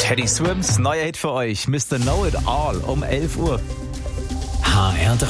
Teddy Swims, neuer Hit für euch, Mr. Know It All um 11 Uhr. HR3.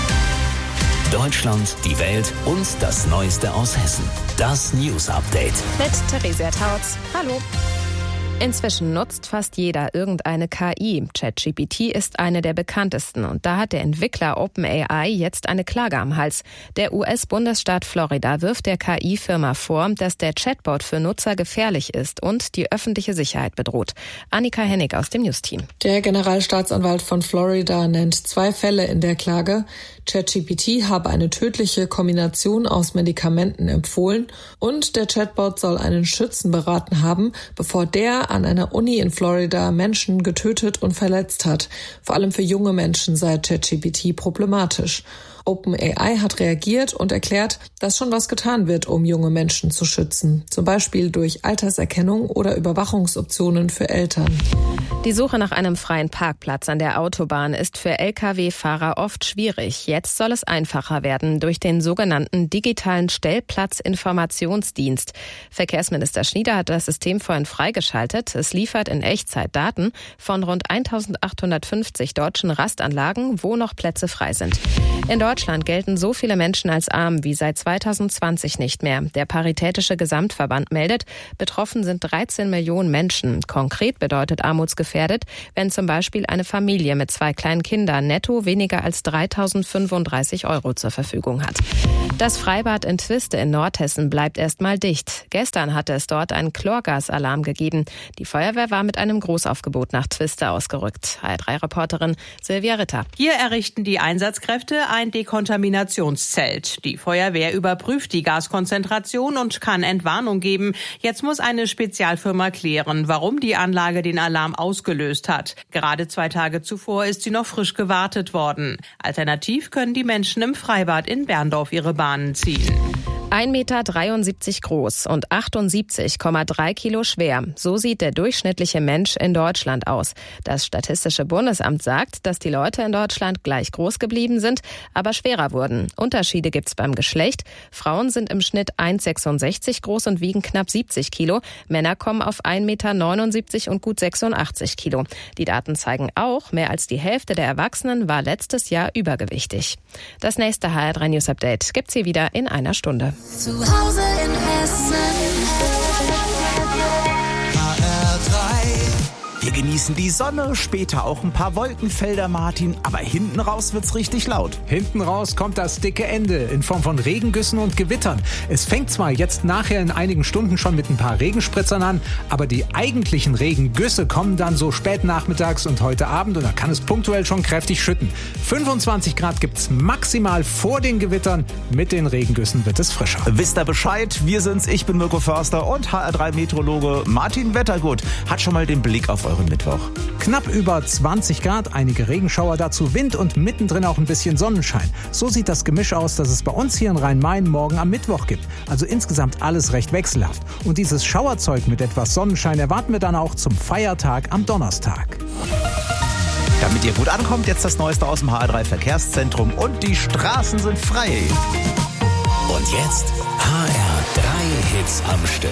Deutschland, die Welt und das Neueste aus Hessen. Das News Update. Mit Theresia Tautz. Hallo. Inzwischen nutzt fast jeder irgendeine KI. ChatGPT ist eine der bekanntesten und da hat der Entwickler OpenAI jetzt eine Klage am Hals. Der US-Bundesstaat Florida wirft der KI-Firma vor, dass der Chatbot für Nutzer gefährlich ist und die öffentliche Sicherheit bedroht. Annika Hennig aus dem News-Team. Der Generalstaatsanwalt von Florida nennt 2 Fälle in der Klage. ChatGPT habe eine tödliche Kombination aus Medikamenten empfohlen und der Chatbot soll einen Schützen beraten haben, bevor der an einer Uni in Florida Menschen getötet und verletzt hat. Vor allem für junge Menschen sei ChatGPT problematisch. OpenAI hat reagiert und erklärt, dass schon was getan wird, um junge Menschen zu schützen. Zum Beispiel durch Alterserkennung oder Überwachungsoptionen für Eltern. Die Suche nach einem freien Parkplatz an der Autobahn ist für Lkw-Fahrer oft schwierig. Jetzt soll es einfacher werden durch den sogenannten digitalen Stellplatzinformationsdienst. Verkehrsminister Schnieder hat das System vorhin freigeschaltet. Es liefert in Echtzeit Daten von rund 1850 deutschen Rastanlagen, wo noch Plätze frei sind. In Deutschland gelten so viele Menschen als arm wie seit 2020 nicht mehr. Der Paritätische Gesamtverband meldet, betroffen sind 13 Millionen Menschen. Konkret bedeutet armutsgefährdet, wenn zum Beispiel eine Familie mit 2 kleinen Kindern netto weniger als 3.035 € zur Verfügung hat. Das Freibad in Twiste in Nordhessen bleibt erstmal dicht. Gestern hatte es dort einen Chlorgasalarm gegeben. Die Feuerwehr war mit einem Großaufgebot nach Twiste ausgerückt. HR3-Reporterin Silvia Ritter. Hier errichten die Einsatzkräfte ein Dekontaminationszelt. Die Feuerwehr überprüft die Gaskonzentration und kann Entwarnung geben. Jetzt muss eine Spezialfirma klären, warum die Anlage den Alarm ausgelöst hat. Gerade 2 Tage zuvor ist sie noch frisch gewartet worden. Alternativ können die Menschen im Freibad in Berndorf ihre Bahnen ziehen. 1,73 Meter groß und 78,3 Kilo schwer. So sieht der durchschnittliche Mensch in Deutschland aus. Das Statistische Bundesamt sagt, dass die Leute in Deutschland gleich groß geblieben sind, aber schwerer wurden. Unterschiede gibt's beim Geschlecht. Frauen sind im Schnitt 1,66 groß und wiegen knapp 70 Kilo. Männer kommen auf 1,79 Meter und gut 86 Kilo. Die Daten zeigen auch, mehr als die Hälfte der Erwachsenen war letztes Jahr übergewichtig. Das nächste HR3 News Update gibt's hier wieder in einer Stunde. Zu Hause in Hessen. Wir genießen die Sonne, später auch ein paar Wolkenfelder, Martin, aber hinten raus wird's richtig laut. Hinten raus kommt das dicke Ende in Form von Regengüssen und Gewittern. Es fängt zwar jetzt nachher in einigen Stunden schon mit ein paar Regenspritzern an, aber die eigentlichen Regengüsse kommen dann so spät nachmittags und heute Abend und da kann es punktuell schon kräftig schütten. 25 Grad gibt's maximal vor den Gewittern, mit den Regengüssen wird es frischer. Wisst ihr Bescheid? Wir sind's, ich bin Mirko Förster und HR3-Meteorologe Martin Wettergut hat schon mal den Blick auf euren Mittwoch. Knapp über 20 Grad, einige Regenschauer, dazu Wind und mittendrin auch ein bisschen Sonnenschein. So sieht das Gemisch aus, das es bei uns hier in Rhein-Main morgen am Mittwoch gibt. Also insgesamt alles recht wechselhaft. Und dieses Schauerzeug mit etwas Sonnenschein erwarten wir dann auch zum Feiertag am Donnerstag. Damit ihr gut ankommt, jetzt das Neueste aus dem HR3 Verkehrszentrum und die Straßen sind frei. Und jetzt HR3 Hits am Stück.